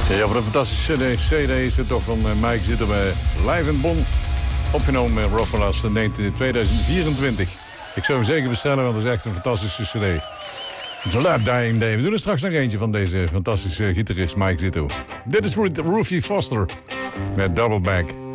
Ja, voor een fantastische CD is het toch van Mike zitten bij Live in Bonn. Opgenomen met Rob Wallace in 2024. Ik zou hem zeker bestellen, want het is echt een fantastische CD. The Lab Dying Day. We doen er straks nog eentje van deze fantastische gitarist Mike Zito. Dit is Ruthie Foster met Doubleback.